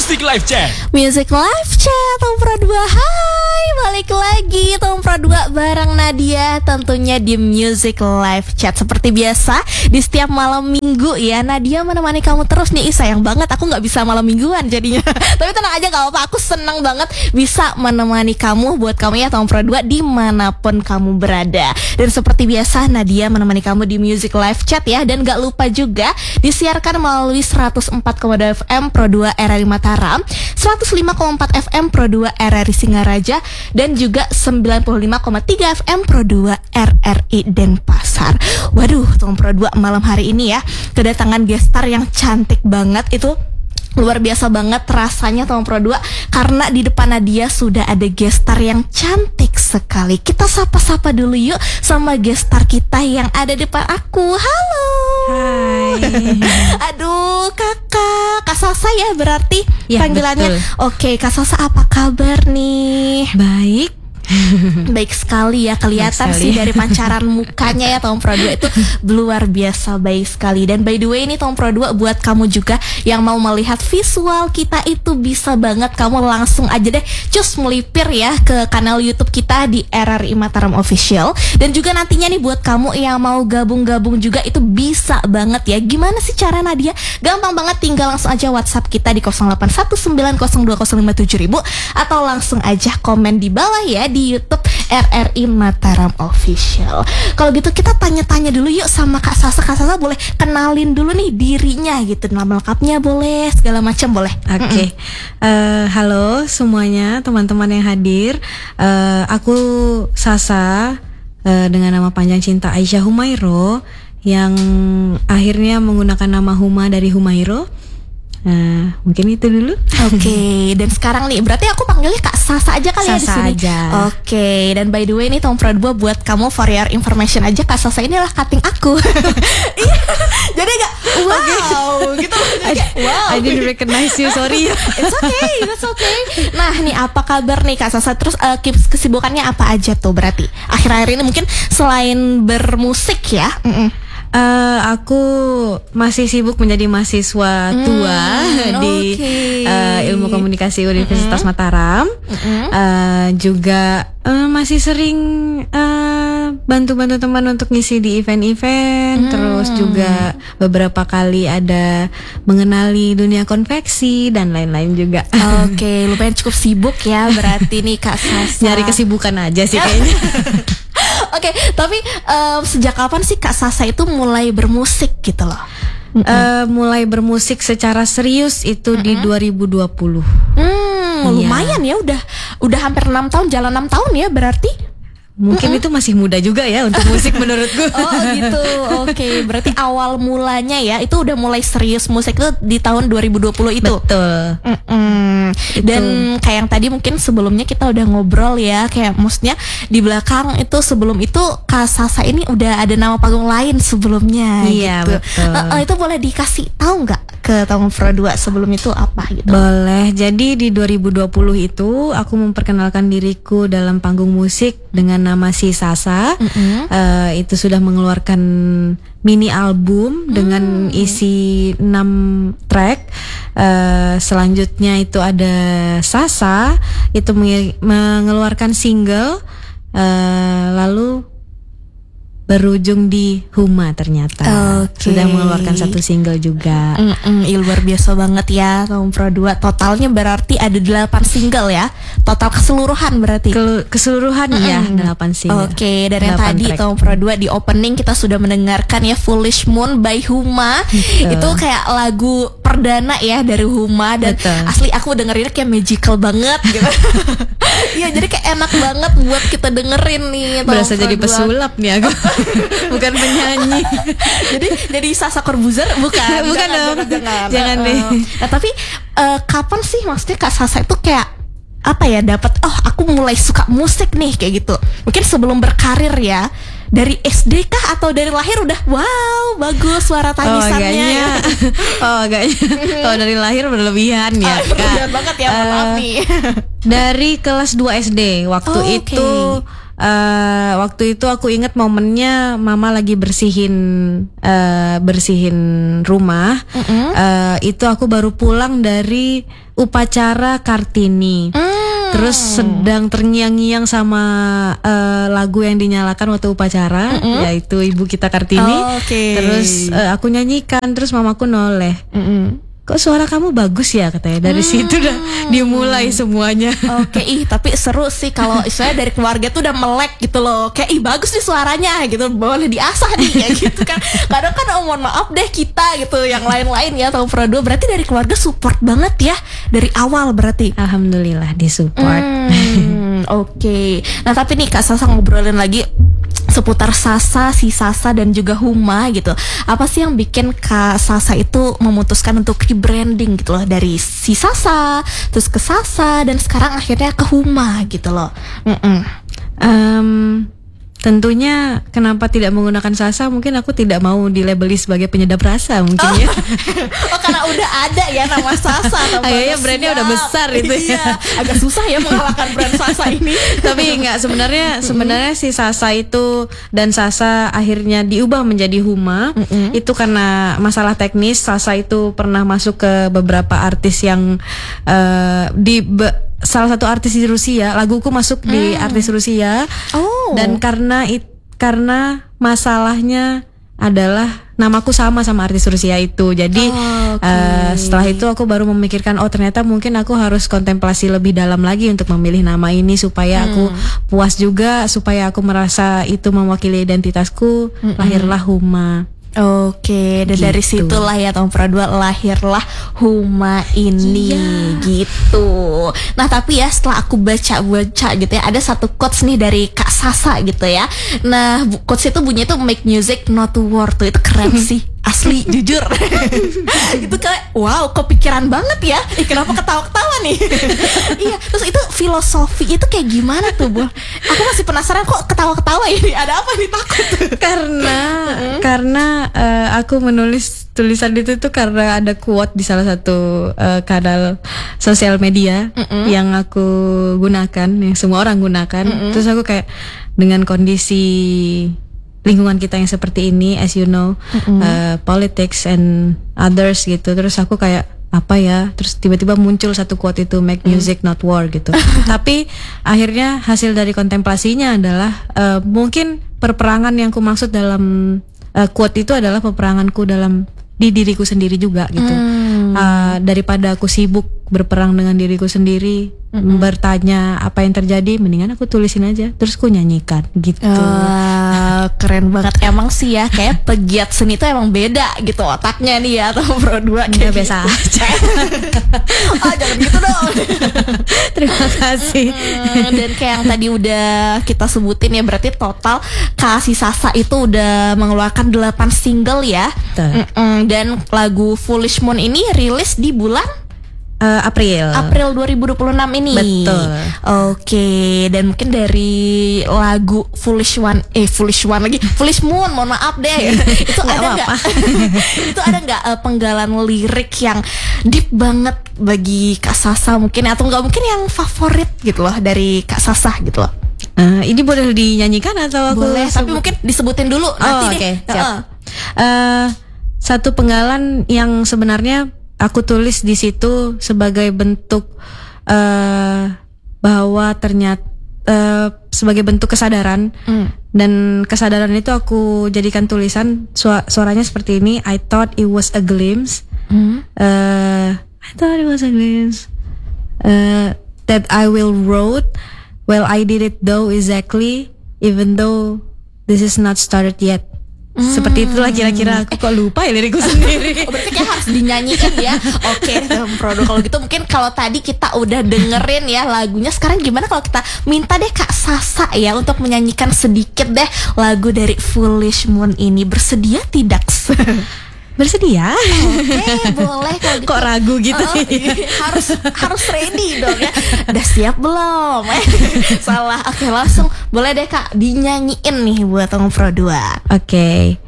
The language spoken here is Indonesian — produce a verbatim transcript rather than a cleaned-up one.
Music Live Chat. Music Live Chat Tompra dua. Hai, balik lagi Tompra dua bareng Nadia tentunya di Music Live Chat. Seperti biasa di setiap malam minggu ya, Nadia menemani kamu terus nih. Ih, sayang banget aku gak bisa malam mingguan jadinya. Tapi tenang aja, gak apa-apa, aku senang banget bisa menemani kamu. Buat kamu ya Tompra dua dimanapun kamu berada. Dan seperti biasa Nadia menemani kamu di Music Live Chat ya. Dan gak lupa juga disiarkan melalui seratus empat koma dua F M Pro dua R R I Mataram, seratus lima koma empat F M Pro dua R R I Singaraja, dan juga sembilan puluh lima koma tiga F M Pro dua R R I Denpasar. Waduh, Tompra dua malam hari ini ya kedatangan gestar yang cantik banget. Itu luar biasa banget rasanya Tompra dua, karena di depan Nadia sudah ada gestar yang cantik sekali. Kita sapa-sapa dulu yuk sama gestar kita yang ada di depan aku. Halo. Hai. Aduh, kakak, Kak Sasa ya berarti ya, panggilannya. Betul. Oke, Kak Sasa apa kabar nih? Baik. Baik sekali ya, kelihatan sekali. sih dari pancaran mukanya ya Tompra dua itu luar biasa baik sekali. Dan by the way ini Tompra dua buat kamu juga yang mau melihat visual kita itu bisa banget kamu langsung aja deh cus melipir ya ke kanal YouTube kita di R R I Mataram Official. Dan juga nantinya nih buat kamu yang mau gabung-gabung juga itu bisa banget ya. Gimana sih cara Nadia? Gampang banget, tinggal langsung aja WhatsApp kita di nol delapan satu sembilan nol dua nol lima tujuh ribu atau langsung aja komen di bawah ya di YouTube R R I Mataram Official. Kalau gitu kita tanya-tanya dulu yuk sama Kak Sasa. Kak Sasa boleh kenalin dulu nih dirinya gitu, nama lengkapnya boleh, segala macam boleh. Oke, okay. uh, halo semuanya teman-teman yang hadir. Uh, aku Sasa uh, dengan nama panjang Cinta Aisyah Humairo yang akhirnya menggunakan nama Huma dari Humairo. Nah, mungkin itu dulu. Oke, okay. Dan sekarang nih berarti aku panggilnya Kak Sasa aja kali Sasa ya di sini. Aja. Oke, okay. Dan by the way nih Tompra dua buat kamu for your information aja, Kak Sasa ini adalah cutting aku. Iya. Jadi agak wow, okay. Gitu. I, wow. I didn't recognize you, sorry. It's okay, it's okay. Nah, nih apa kabar nih Kak Sasa? Terus uh, kesibukannya apa aja tuh berarti? Akhir-akhir ini mungkin selain bermusik ya. Mm-mm. Uh, aku masih sibuk menjadi mahasiswa tua hmm, di okay. uh, Ilmu Komunikasi Universitas mm-hmm. Mataram. Mm-hmm. Uh, juga uh, masih sering uh, bantu-bantu teman untuk ngisi di event-event. Mm. Terus juga beberapa kali ada mengenali dunia konveksi dan lain-lain juga. Oke, okay, lumayan cukup sibuk ya berarti nih Kak Sasa. Nyari kesibukan aja sih kayaknya. Oke, okay, tapi um, sejak kapan sih Kak Sasa itu mulai bermusik gitu loh? Uh, mulai bermusik secara serius itu mm-hmm. di dua ribu dua puluh. Hmm, lumayan ya, udah udah hampir enam tahun, jalan enam tahun ya berarti. Mungkin Mm-mm. itu masih muda juga ya untuk musik menurutku. Oh gitu, oke. Okay. Berarti awal mulanya ya itu udah mulai serius musik itu di tahun dua ribu dua puluh itu. Betul. Mm-mm. Dan kayak yang tadi mungkin sebelumnya kita udah ngobrol ya, kayak maksudnya di belakang itu sebelum itu Kak Sasa ini udah ada nama panggung lain sebelumnya. Iya gitu. betul. Uh, uh, itu boleh dikasih tahu nggak ke Tompra dua sebelum itu apa gitu? Boleh. Jadi di dua ribu dua puluh itu aku memperkenalkan diriku dalam panggung musik dengan nama Si Sasa. Mm-hmm. uh, itu sudah mengeluarkan mini album mm. dengan isi enam track. Uh, selanjutnya itu ada Sasa, itu mengeluarkan single. Uh, lalu berujung di Huma ternyata. Okay. Sudah mengeluarkan satu single juga. Mm-mm, luar biasa banget ya Tompra dua. Totalnya berarti ada delapan single ya. Total keseluruhan berarti. Ke- keseluruhan mm-mm. ya delapan single. Oke, okay, dan yang tadi Tompra dua di opening kita sudah mendengarkan ya Foolish Moon by Huma. Betul. Itu kayak lagu perdana ya dari Huma. Dan betul. Asli aku dengerinnya kayak magical banget gitu. Iya, jadi kayak enak banget buat kita dengerin nih. Berasa jadi pesulap nih aku. Bukan penyanyi. Jadi jadi Sasa Corbuzier bukan. Bukan jangan, dong. Jangan, jangan. Jangan uh, deh. Nah, tapi uh, kapan sih maksudnya Kak Sasa itu kayak apa ya dapat oh aku mulai suka musik nih kayak gitu. Mungkin sebelum berkarir ya. Dari S D kah atau dari lahir udah wow bagus suara tangisannya? Oh agaknya. Kalau dari lahir berlebihan ya. Oh, berlebihan banget ya, maaf uh, nih. Dari kelas dua S D waktu oh, itu. Okay. uh, waktu itu aku ingat momennya mama lagi bersihin uh, bersihin rumah. Mm-hmm. Uh, itu aku baru pulang dari upacara Kartini. Mm. Terus sedang terngiang-ngiang sama uh, lagu yang dinyalakan waktu upacara, mm-hmm. yaitu Ibu Kita Kartini. Oh, okay. Terus uh, aku nyanyikan, terus mamaku noleh. Mm-hmm. Kok suara kamu bagus ya, katanya. Dari hmm. situ udah dimulai semuanya. Oke, ih tapi seru sih kalau istilahnya dari keluarga tuh udah melek gitu loh. Kayak ih bagus nih suaranya gitu, boleh diasah nih ya gitu kan. Kadang kan oh mohon maaf deh kita gitu, yang lain-lain ya atau Pro dua. Berarti dari keluarga support banget ya dari awal berarti. Alhamdulillah disupport. Hmm, Oke. Okay. Nah tapi nih Kak Sasa ngobrolin lagi seputar Sasa, si Sasa dan juga Huma gitu. Apa sih yang bikin Kak Sasa itu memutuskan untuk rebranding gitu loh, dari si Sasa terus ke Sasa dan sekarang akhirnya ke Huma gitu loh. Um, tentunya kenapa tidak menggunakan Sasa, mungkin aku tidak mau dilabeli sebagai penyedap rasa mungkin oh. ya. Oh karena udah ada ya nama Sasa. Kayaknya brandnya udah besar itu ya. Iya, agak susah ya mengalahkan brand Sasa ini. Tapi enggak, sebenarnya sebenarnya si Sasa itu dan Sasa akhirnya diubah menjadi Huma. Mm-hmm. Itu karena masalah teknis. Sasa itu pernah masuk ke beberapa artis yang uh, di be- salah satu artis di Rusia, laguku masuk hmm. di artis Rusia. Oh. Dan karena it, karena masalahnya adalah namaku sama sama artis Rusia itu. Jadi oh, okay. uh, setelah itu aku baru memikirkan, oh ternyata mungkin aku harus kontemplasi lebih dalam lagi untuk memilih nama ini supaya hmm. aku puas juga, supaya aku merasa itu mewakili identitasku. Hmm. Lahirlah Huma. Oke, dan gitu. Dari situlah ya tahun Pro dua lahirlah Huma ini yeah. gitu. Nah tapi ya setelah aku baca-baca gitu ya, ada satu quotes nih dari Kak Sasa gitu ya. Nah quotes itu bunyinya tuh make music not to war, tuh itu keren sih. Asli jujur itu kayak wow kepikiran banget ya. Eh, kenapa ketawa-ketawa nih? Iya, terus itu filosofi itu kayak gimana tuh Bu? Aku masih penasaran kok ketawa-ketawa ini. Ada apa nih, takut? Karena mm-hmm. karena uh, aku menulis tulisan itu tuh karena ada quote di salah satu uh, kanal sosial media mm-hmm. yang aku gunakan, yang semua orang gunakan. Mm-hmm. Terus aku kayak dengan kondisi lingkungan kita yang seperti ini, as you know, mm-hmm. uh, politics and others gitu. Terus aku kayak apa ya? Terus tiba-tiba muncul satu quote itu, make music mm. not war gitu. Tapi akhirnya hasil dari kontemplasinya adalah uh, mungkin perperangan yang ku maksud dalam uh, quote itu adalah peperanganku dalam di diriku sendiri juga gitu. Mm. Uh, daripada aku sibuk berperang dengan diriku sendiri, mm-hmm. bertanya apa yang terjadi, mendingan aku tulisin aja terus ku nyanyikan gitu. Uh, keren banget emang sih ya, kayak pegiat seni itu emang beda gitu otaknya nih ya, atau Pro dua kayak biasa gitu. aja. Oh jangan gitu dong. Terima kasih. Mm, dan kayak yang tadi udah kita sebutin ya, berarti total Kasih Sasa itu udah mengeluarkan delapan single ya. Dan lagu Foolish Moon ini rilis di bulan Uh, April April dua ribu dua puluh enam ini. Betul. Oke, dan mungkin dari lagu Foolish One eh Foolish One lagi Foolish Moon, mohon maaf deh. Itu ada nggak? Itu ada nggak uh, penggalan lirik yang deep banget bagi Kak Sasa mungkin, atau nggak mungkin yang favorit gitu loh dari Kak Sasa gitu loh? Uh, ini boleh dinyanyikan atau aku boleh, tapi mungkin disebutin dulu nanti oh, deh. Okay, uh-uh. uh, satu penggalan yang sebenarnya aku tulis di situ sebagai bentuk uh, bahwa ternyata uh, sebagai bentuk kesadaran, mm. dan kesadaran itu aku jadikan tulisan. Su- suaranya seperti ini. I thought it was a glimpse. Mm. Uh, I thought it was a glimpse uh, that I will wrote. Well, I did it though exactly, even though this is not started yet. Hmm. Seperti itulah kira-kira. Aku kok lupa ya lirikku sendiri. Oh, berarti kayak harus dinyanyikan ya. Oke, Produk kalau gitu mungkin kalau tadi kita udah dengerin ya lagunya, sekarang gimana kalau kita minta deh Kak Sasa ya untuk menyanyikan sedikit deh lagu dari Foolish Moon ini. Bersedia tidak? Bersedia? Oke, boleh kalau gitu. Kok ragu gitu? Oh, iya. harus harus ready dong ya. Udah siap belum? Salah. Oke, langsung boleh deh Kak dinyanyiin nih buat Om Pro dua. Oke.